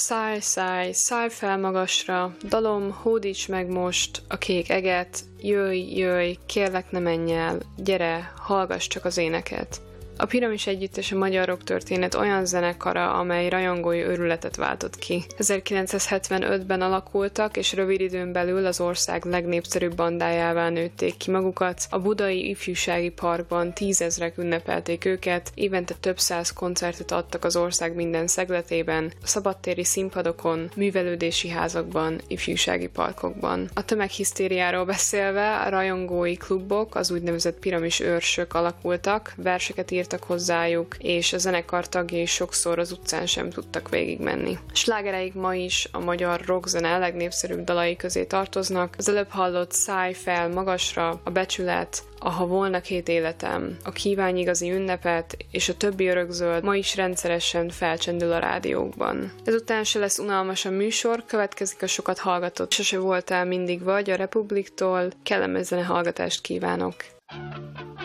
Szállj fel magasra, dalom, hódíts meg most a kék eget, jöjj, kérlek ne menj el, gyere, hallgass csak az éneket. A Piramis Együttes a magyar rocktörténet olyan zenekara, amely rajongói őrületet váltott ki. 1975-ben alakultak, és rövid időn belül az ország legnépszerűbb bandájává nőtték ki magukat. A budai ifjúsági parkban 10 000 ünnepelték őket, évente több 100 koncertet adtak az ország minden szegletében, a szabadtéri színpadokon, művelődési házakban, ifjúsági parkokban. A tömeghisztériáról beszélve, a rajongói klubok, az úgynevezett Piramis őrsök alakultak, verseket írtak hozzájuk, és a zenekar tagjai sokszor az utcán sem tudtak végigmenni. Slágereik ma is a magyar rockzene legnépszerűbb dalai közé tartoznak. Az előbb hallott Szállj fel magasra, a Becsület, a Ha volna 2 életem, a Kívánj igazi ünnepet és a többi örökzöld ma is rendszeresen felcsendül a rádiókban. Ezután se lesz unalmas a műsor, következik a sokat hallgatott Sose voltál mindig vagy a Republiktól. Kellemes zenehallgatást kívánok!